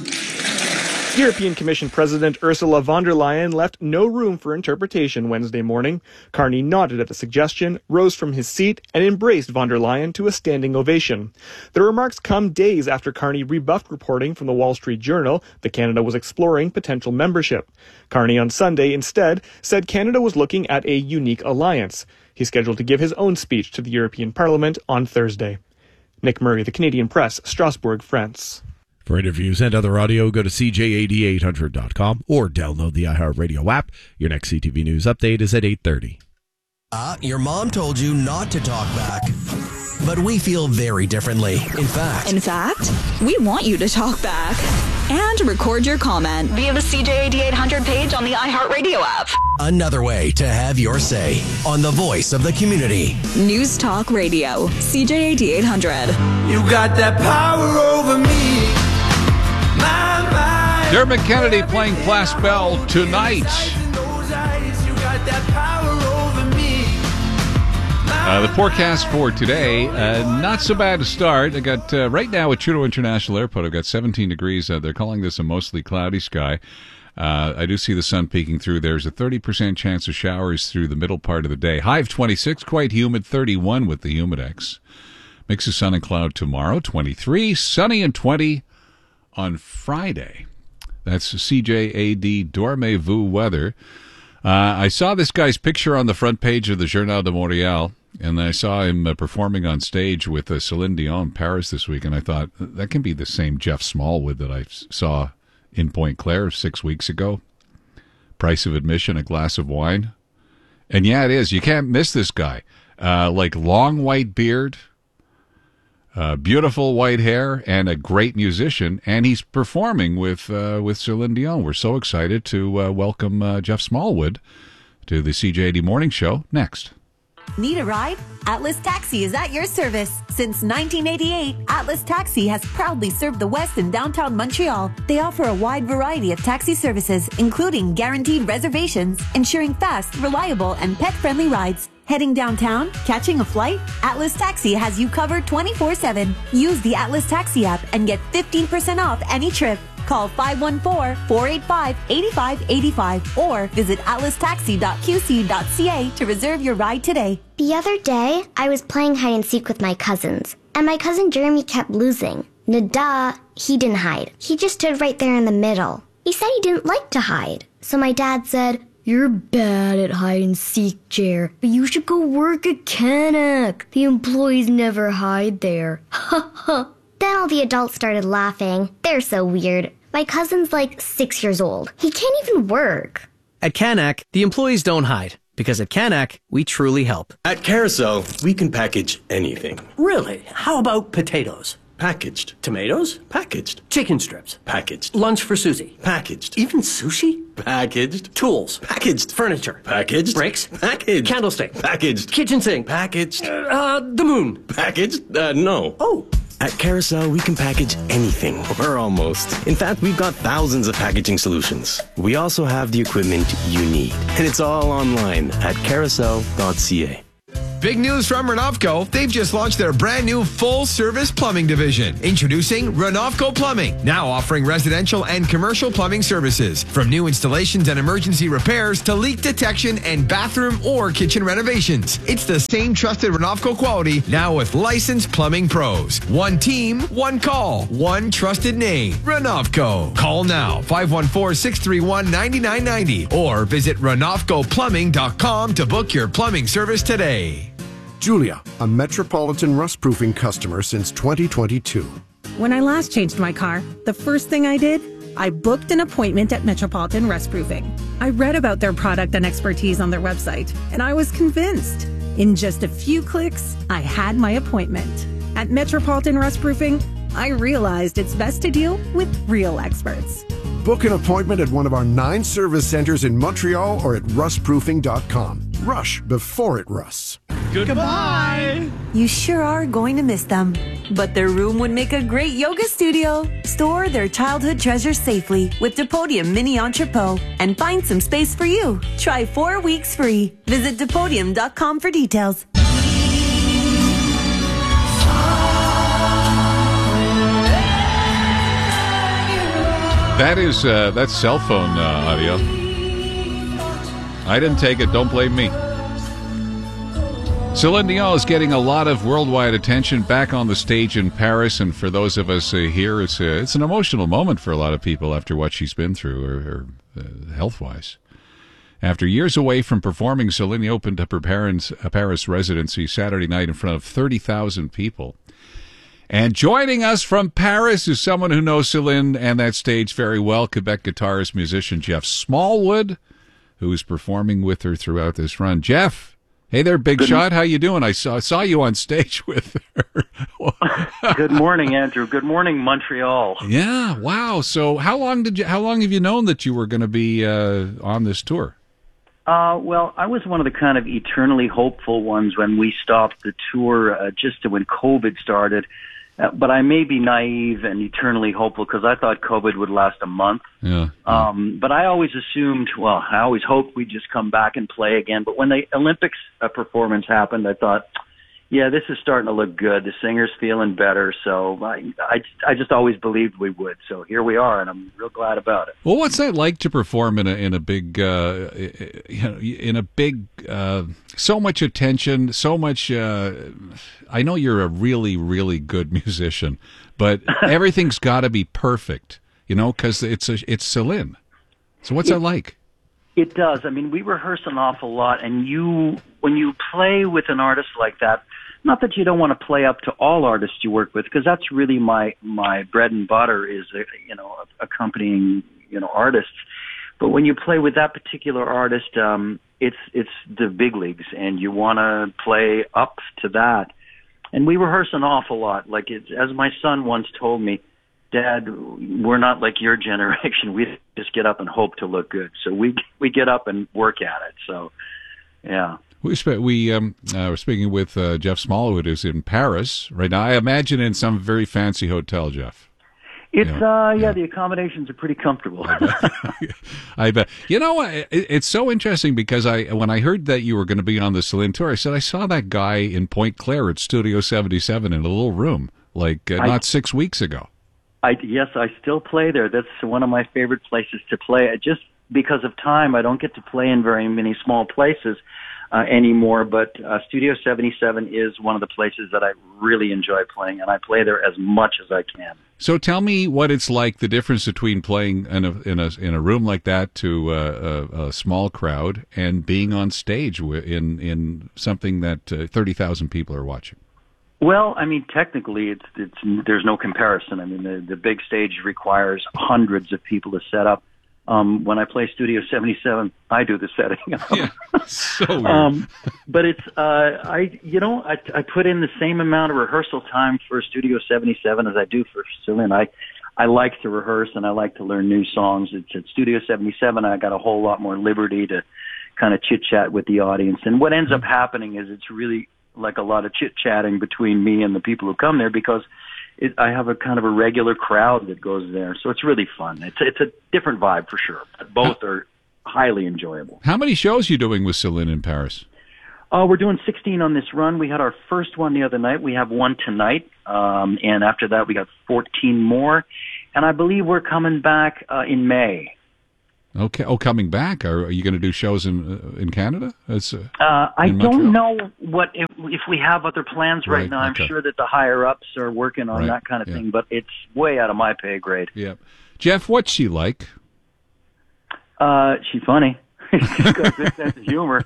European Commission President Ursula von der Leyen left no room for interpretation Wednesday morning. Carney nodded at the suggestion, rose from his seat, and embraced von der Leyen to a standing ovation. The remarks come days after Carney rebuffed reporting from the Wall Street Journal that Canada was exploring potential membership. Carney on Sunday instead said Canada was looking at a unique alliance. He's scheduled to give his own speech to the European Parliament on Thursday. Nick Murray, The Canadian Press, Strasbourg, France. For interviews and other audio, go to C J eighty-eight hundred dot com or download the iHeartRadio app. Your next C T V News update is at eight thirty. Uh, your mom told you not to talk back. But we feel very differently. In fact. In fact, we want you to talk back and record your comment via the C J eighty-eight hundred page on the iHeartRadio app. Another way to have your say on the voice of the community. News Talk Radio, C J eighty-eight hundred. You got that power over me. My, my. Dermot Kennedy playing Place Bell tonight. Uh, the forecast for today, uh, not so bad a start. I got uh, right now at Trudeau International Airport, I've got seventeen degrees. Uh, they're calling this a mostly cloudy sky. Uh, I do see the sun peeking through. There's a thirty percent chance of showers through the middle part of the day. High of twenty-six, quite humid, thirty-one with the humidex. Mix of sun and cloud tomorrow, twenty-three, sunny and twenty on Friday. That's C J A D Dormez-vous weather. Uh, I saw this guy's picture on the front page of the Journal de Montréal, and I saw him uh, performing on stage with uh, Céline Dion in Paris this week, and I thought, that can be the same Jeff Smallwood that I saw in Pointe Claire six weeks ago. Price of admission, a glass of wine. And yeah, it is. You can't miss this guy. Uh, like long white beard, Uh, beautiful white hair, and a great musician, and he's performing with uh, with Céline Dion. We're so excited to uh, welcome uh, Jeff Smallwood to the C J A D Morning Show next. Need a ride? Atlas Taxi is at your service. Since nineteen eighty-eight, Atlas Taxi has proudly served the West and downtown Montreal. They offer a wide variety of taxi services, including guaranteed reservations, ensuring fast, reliable, and pet-friendly rides. Heading downtown? Catching a flight? Atlas Taxi has you covered twenty-four seven. Use the Atlas Taxi app and get fifteen percent off any trip. Call five one four, four eight five, eight five eight five or visit atlas taxi dot q c dot c a to reserve your ride today. The other day, I was playing hide and seek with my cousins, and my cousin Jeremy kept losing. Nada, he didn't hide. He just stood right there in the middle. He said he didn't like to hide. So my dad said, "You're bad at hide and seek, Jer, but you should go work at Canac. The employees never hide there." Ha ha. Then all the adults started laughing. They're so weird. My cousin's like six years old. He can't even work. At Canac, the employees don't hide, because at Canac, we truly help. At Carousel, we can package anything. Really? How about potatoes? Packaged. Tomatoes? Packaged. Chicken strips? Packaged. Lunch for Susie? Packaged. Even sushi? Packaged. Tools? Packaged. Furniture? Packaged. Bricks? Packaged. Candlestick? Packaged. Kitchen sink? Packaged. Uh, the moon? Packaged? Uh, no. Oh. At Carousel, we can package anything, or almost. In fact, we've got thousands of packaging solutions. We also have the equipment you need. And it's all online at carousel dot c a. Big news from Renovco. They've just launched their brand new full-service plumbing division. Introducing Renovco Plumbing, now offering residential and commercial plumbing services. From new installations and emergency repairs to leak detection and bathroom or kitchen renovations. It's the same trusted Renovco quality, now with licensed plumbing pros. One team, one call, one trusted name. Renovco. Call now, five one four, six three one, nine nine nine zero or visit renovco plumbing dot com to book your plumbing service today. Julia, a Metropolitan rust-proofing customer since twenty twenty-two. When I last changed my car, the first thing I did, I booked an appointment at Metropolitan Rust-Proofing. I read about their product and expertise on their website, and I was convinced. In just a few clicks, I had my appointment. At Metropolitan Rust-Proofing, I realized it's best to deal with real experts. Book an appointment at one of our nine service centers in Montreal or at rust proofing dot com. Rush before it rusts. Goodbye. You sure are going to miss them. But their room would make a great yoga studio. Store their childhood treasures safely with Depodium Mini Entrepot and find some space for you. Try four weeks free. Visit depodium dot com for details. That is uh, that's cell phone uh, audio. I didn't take it. Don't blame me. Celine Dion is getting a lot of worldwide attention back on the stage in Paris, and for those of us uh, here, it's uh, it's an emotional moment for a lot of people after what she's been through, or, or uh, health-wise. After years away from performing, Celine opened up her parents' uh, Paris residency Saturday night in front of thirty thousand people. And joining us from Paris is someone who knows Celine and that stage very well, Quebec guitarist, musician Jeff Smallwood, who is performing with her throughout this run. Jeff, hey there, big Good shot. How you doing? I saw saw you on stage with her. Good morning, Andrew. Good morning, Montreal. Yeah, wow. So how long did you? How long have you known that you were going to be uh, on this tour? Uh, well, I was one of the kind of eternally hopeful ones when we stopped the tour uh, just when COVID started. Uh, but I may be naive and eternally hopeful because I thought COVID would last a month. Yeah. Um, but I always assumed, well, I always hoped we'd just come back and play again. But when the Olympics uh, performance happened, I thought, yeah, this is starting to look good. The singer's feeling better. So I, I, I just always believed we would. So here we are, and I'm real glad about it. Well, what's that like to perform in a in a big, uh, you know, in a big, uh, so much attention, so much. Uh, I know you're a really, really good musician, but everything's got to be perfect, you know, because it's a, it's Celine. So what's it, that like? It does. I mean, we rehearse an awful lot, and you, when you play with an artist like that, not that you don't want to play up to all artists you work with, because that's really my my bread and butter is, you know, accompanying, you know, artists. But when you play with that particular artist, um, it's it's the big leagues, and you want to play up to that. And we rehearse an awful lot. Like, it's, as my son once told me, Dad, we're not like your generation. We just get up and hope to look good. So we we get up and work at it. So, yeah. We sp- we um uh, we're speaking with uh, Jeff Smallwood, who's in Paris right now. I imagine in some very fancy hotel, Jeff. It's you know, uh yeah, yeah, the accommodations are pretty comfortable. I bet. You know what? It, it's so interesting because I when I heard that you were going to be on the Celine tour, I said I saw that guy in Point Claire at Studio seventy-seven in a little room like uh, I, not six weeks ago. I yes, I still play there. That's one of my favorite places to play. I just because of time, I don't get to play in very many small places. uh, anymore. But uh, Studio seventy-seven is one of the places that I really enjoy playing, and I play there as much as I can. So tell me what it's like, the difference between playing in a in a in a room like that to uh, a, a small crowd and being on stage in in something that uh, thirty thousand people are watching. Well, I mean, technically, it's it's there's no comparison. I mean, the the big stage requires hundreds of people to set up. Um, when I play Studio seventy-seven, I do the setting. Yeah, so weird. Um, but it's, uh, I, you know, I, I put in the same amount of rehearsal time for Studio seventy-seven as I do for Celine. I, I like to rehearse and I like to learn new songs. It's at Studio seventy-seven, I got a whole lot more liberty to kind of chit chat with the audience. And what ends up happening is it's really like a lot of chit chatting between me and the people who come there, because It, I have a kind of a regular crowd that goes there, so it's really fun. It's it's a different vibe for sure. But both are highly enjoyable. How many shows are you doing with Celine in Paris? Uh, we're doing sixteen on this run. We had our first one the other night. We have one tonight, um, and after that we got fourteen more. And I believe we're coming back uh, in May. Okay. Oh, coming back. Are, are you going to do shows in uh, in Canada? It's, uh, uh, I in don't Montreal? know what if, if we have other plans right, Right, now. I'm okay. sure that the higher ups are working on Right, that kind of yeah. thing, but it's way out of my pay grade. Yeah. Jeff, what's she like? Uh, she's funny. She's got a good sense of humor.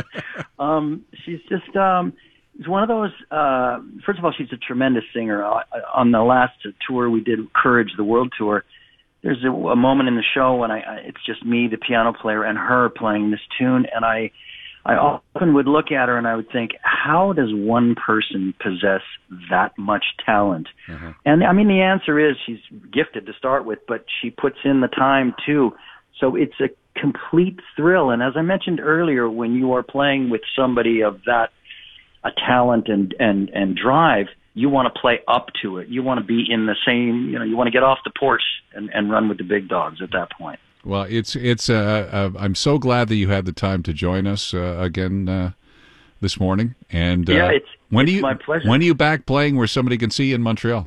um, she's just um, she's one of those. Uh, first of all, she's a tremendous singer. Uh, on the last tour we did, Courage, the World Tour, there's a, a moment in the show when I, I it's just me, the piano player, and her playing this tune, and I I often would look at her and I would think, how does one person possess that much talent? Uh-huh. And I mean, the answer is she's gifted to start with, but she puts in the time too. So it's a complete thrill. And as I mentioned earlier, when you are playing with somebody of that a talent and, and, and drive, you want to play up to it. You want to be in the same, you know, you want to get off the porch and, and run with the big dogs at that point. Well, it's it's. Uh, uh, I'm so glad that you had the time to join us uh, again uh, this morning. And uh, yeah, it's, when it's are you, my pleasure. When are you back playing where somebody can see you in Montreal?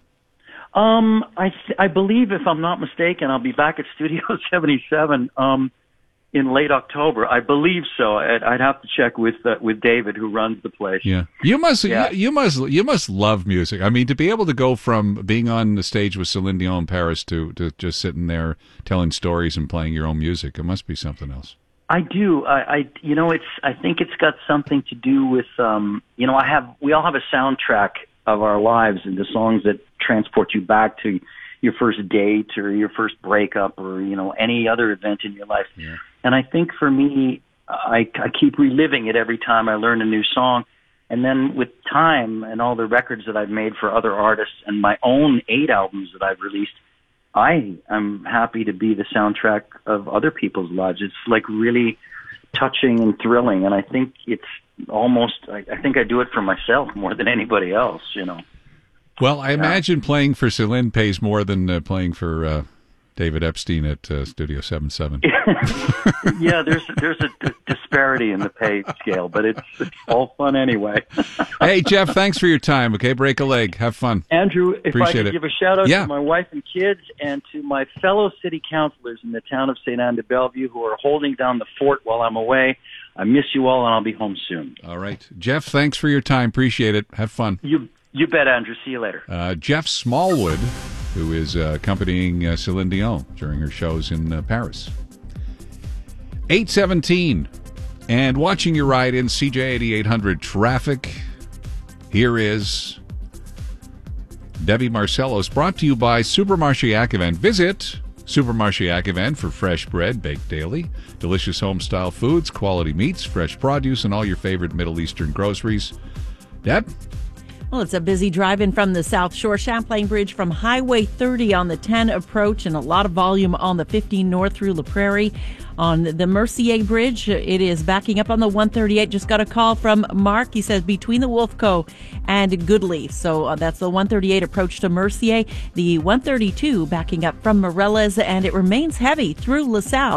Um, I th- I believe, if I'm not mistaken, I'll be back at Studio seventy-seven um, in late October. I believe so. I'd, I'd have to check with uh, with David, who runs the place. Yeah, you must. Yeah. You, you must. You must love music. I mean, to be able to go from being on the stage with Celine Dion in Paris to to just sitting there telling stories and playing your own music, it must be something else. I do. I, I, you know, it's. I think it's got something to do with, um, you know, I have. We all have a soundtrack of our lives and the songs that transport you back to your first date or your first breakup or, you know, any other event in your life. Yeah. And I think for me, I, I keep reliving it every time I learn a new song. And then with time and all the records that I've made for other artists and my own eight albums that I've released, I am happy to be the soundtrack of other people's lives. It's like really touching and thrilling. And I think it's almost, I, I think I do it for myself more than anybody else, you know. Well, I imagine playing for Celine pays more than uh, playing for uh, David Epstein at uh, Studio seventy-seven. Yeah, there's there's a d- disparity in the pay scale, but it's, it's all fun anyway. Hey, Jeff, thanks for your time. Okay, break a leg. Have fun. Andrew, if Appreciate I could it. give a shout out Yeah. to my wife and kids and to my fellow city councilors in the town of Saint Anne de Bellevue who are holding down the fort while I'm away. I miss you all, and I'll be home soon. All right. Jeff, thanks for your time. Appreciate it. Have fun. You you bet, Andrew. See you later. Uh, Jeff Smallwood, who is uh, accompanying uh, Celine Dion during her shows in uh, Paris. eight seventeen, and watching your ride in C J eighty-eight hundred traffic. Here is Debbie Marcellos, brought to you by Supermarché Activent. Visit Supermarché Activent for fresh bread baked daily, delicious home-style foods, quality meats, fresh produce, and all your favorite Middle Eastern groceries. Deb? Well, it's a busy drive-in from the South Shore, Champlain Bridge from Highway thirty on the ten approach, and a lot of volume on the fifteen north through La Prairie. On the Mercier Bridge, it is backing up on the one thirty-eight. Just got a call from Mark. He says between the Wolfco and Goodleaf. So uh, that's the one thirty-eight approach to Mercier. The one thirty-two backing up from Morella's, and it remains heavy through LaSalle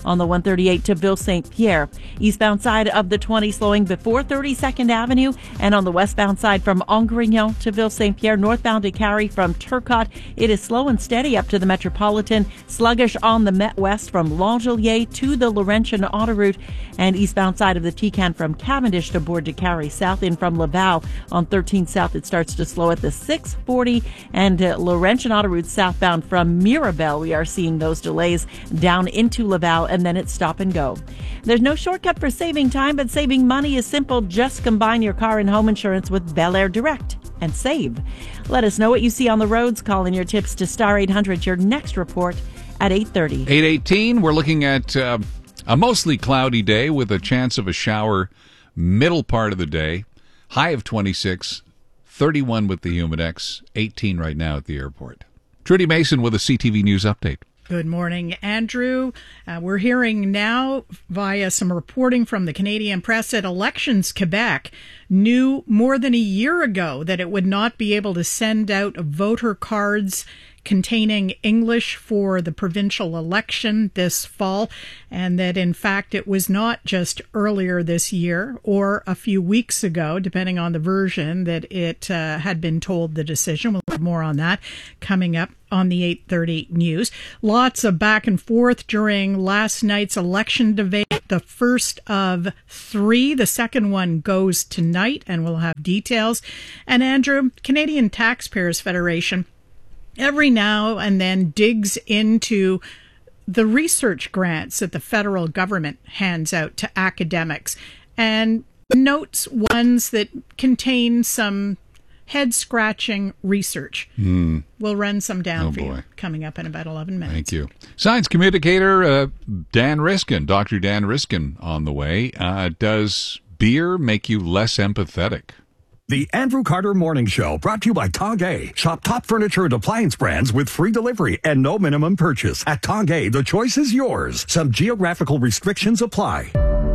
on the one thirty-eight to Ville Saint Pierre. Eastbound side of the twenty slowing before thirty-second Avenue, and on the westbound side from Angrignon to Ville Saint Pierre, northbound to Cary from Turcotte. It is slow and steady up to the Metropolitan, sluggish on the Met West from L'Angelier to the Laurentian autoroute, and eastbound side of the T-Can from Cavendish to Bourg de Cary south. In from Laval on thirteen South, it starts to slow at the six forty, and uh, Laurentian autoroute southbound from Mirabel. We are seeing those delays down into Laval, and then it's stop and go. There's no shortcut for saving time, but saving money is simple. Just combine your car and home insurance with Bel Air Direct and save. Let us know what you see on the roads. Call in your tips to Star eight hundred. Your next report at eight thirty. eight eighteen, we're looking at uh, a mostly cloudy day with a chance of a shower middle part of the day. High of twenty-six, thirty-one with the Humidex, eighteen right now at the airport. Trudy Mason with a C T V News update. Good morning, Andrew. Uh, we're hearing now via some reporting from the Canadian press that Elections Quebec knew more than a year ago that it would not be able to send out voter cards containing English for the provincial election this fall, and that in fact it was not just earlier this year or a few weeks ago, depending on the version, that it uh, had been told the decision. We'll have more on that coming up on the eight thirty news. Lots of back and forth during last night's election debate, the first of three. The second one goes tonight, and we'll have details. And Andrew, Canadian Taxpayers Federation every now and then digs into the research grants that the federal government hands out to academics and notes ones that contain some head-scratching research. Mm. We'll run some down oh, for boy. you coming up in about eleven minutes. Thank you. Science communicator uh, Dan Riskin, Doctor Dan Riskin on the way. Uh, does beer make you less empathetic? The Andrew Carter Morning Show, brought to you by Tongay. Shop top furniture and appliance brands with free delivery and no minimum purchase. At Tongay, the choice is yours. Some geographical restrictions apply.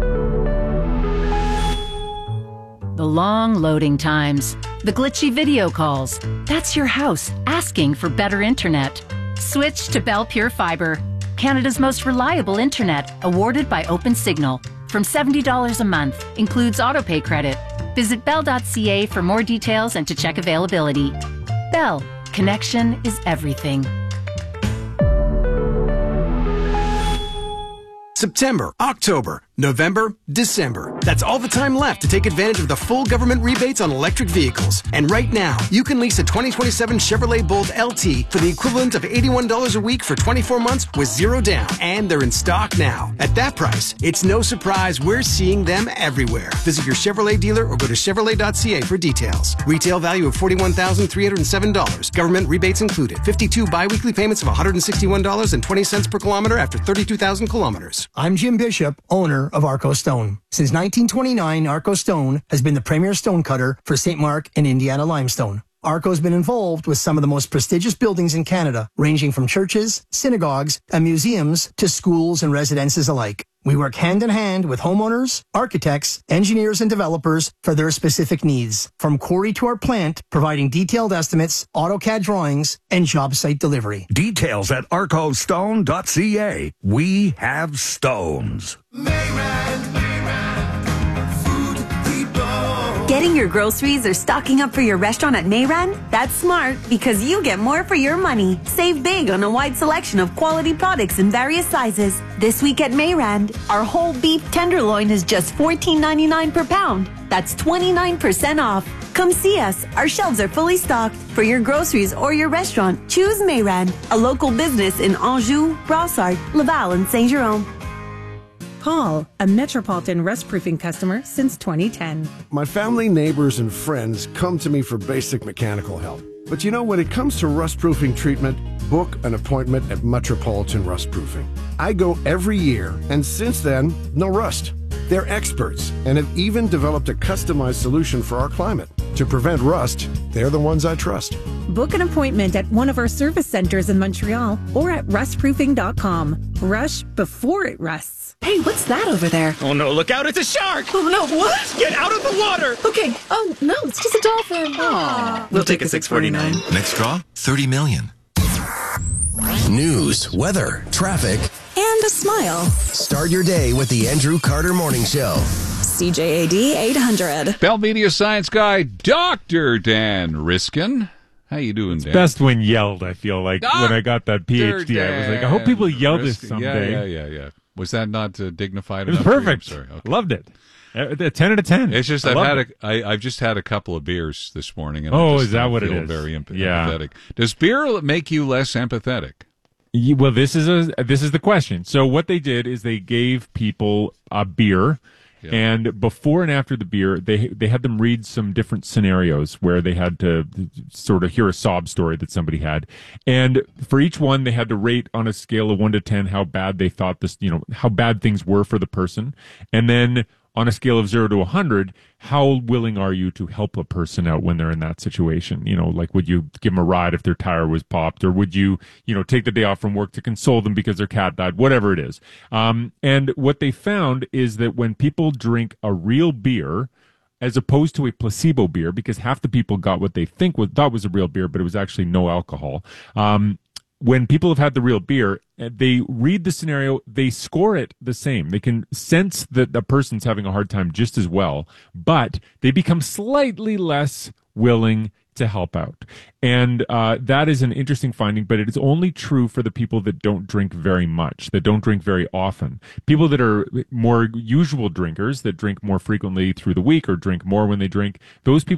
The long loading times. The glitchy video calls. That's your house asking for better internet. Switch to Bell Pure Fiber. Canada's most reliable internet, awarded by OpenSignal. From seventy dollars a month. Includes autopay credit. Visit bell dot c a for more details and to check availability. Bell. Connection is everything. September, October, November, December. That's all the time left to take advantage of the full government rebates on electric vehicles. And right now, you can lease a twenty twenty-seven Chevrolet Bolt L T for the equivalent of eighty-one dollars a week for twenty-four months with zero down. And they're in stock now. At that price, it's no surprise we're seeing them everywhere. Visit your Chevrolet dealer or go to chevrolet dot c a for details. Retail value of forty-one thousand three hundred seven dollars. Government rebates included. fifty-two biweekly payments of one hundred sixty-one dollars and twenty cents per kilometer after thirty-two thousand kilometers. I'm Jim Bishop, owner of Arco Stone. Since nineteen twenty-nine, Arco Stone has been the premier stone cutter for Saint Mark and Indiana limestone. Arco's been involved with some of the most prestigious buildings in Canada, ranging from churches, synagogues, and museums to schools and residences alike. We work hand in hand with homeowners, architects, engineers, and developers for their specific needs. From quarry to our plant, providing detailed estimates, AutoCAD drawings, and job site delivery. Details at arco stone dot c a. We have stones. Getting your groceries or stocking up for your restaurant at Mayran? That's smart because you get more for your money. Save big on a wide selection of quality products in various sizes. This week at Mayran, our whole beef tenderloin is just fourteen ninety-nine per pound. That's twenty-nine percent off. Come see us. Our shelves are fully stocked. For your groceries or your restaurant, choose Mayran, a local business in Anjou, Brossard, Laval, and Saint-Jérôme. Paul, a Metropolitan Rust Proofing customer since twenty ten. My family, neighbors, and friends come to me for basic mechanical help. But you know, when it comes to rust proofing treatment, book an appointment at Metropolitan Rust Proofing. I go every year, and since then, no rust. They're experts and have even developed a customized solution for our climate. To prevent rust, they're the ones I trust. Book an appointment at one of our service centers in Montreal or at rust proofing dot com. Rush before it rusts. Hey, what's that over there? Oh no, look out, it's a shark! Oh no, what? Get out of the water! Okay, oh no, it's just a dolphin. Aww. We'll take a six forty-nine. Next draw, thirty million. News, weather, traffic, and a smile. Start your day with the Andrew Carter Morning Show. C J A D eight hundred. Bell Media Science Guy, Doctor Dan Riskin. How you doing, Dan? Best when yelled, I feel like, Doctor when I got that P H D. I was like, I hope people yell this Riskin. someday. Yeah, yeah, yeah, yeah. Was that not uh, dignified It was enough? for you? perfect. I'm sorry. Okay. Loved it. A ten out of ten. It's just I I've loved had it. a, I, I've just had a couple of beers this morning. And Oh, I just is that don't what it feel is? Very emp- Yeah. empathetic. Does beer make you less empathetic? Yeah, well, this is a this is the question. So what they did is they gave people a beer, Yeah. and before and after the beer, they they had them read some different scenarios where they had to sort of hear a sob story that somebody had, and for each one they had to rate on a scale of one to ten how bad they thought this, you know, how bad things were for the person, and then on a scale of zero to a hundred, how willing are you to help a person out when they're in that situation? You know, like, would you give them a ride if their tire was popped, or would you, you know, take the day off from work to console them because their cat died, whatever it is. Um, and what they found is that when people drink a real beer, as opposed to a placebo beer, because half the people got what they think was, thought was a real beer, but it was actually no alcohol. Um, when people have had the real beer, they read the scenario, they score it the same. They can sense that the person's having a hard time just as well, but they become slightly less willing to help out. And uh, that is an interesting finding, but it is only true for the people that don't drink very much, that don't drink very often. People that are more usual drinkers, that drink more frequently through the week or drink more when they drink, those people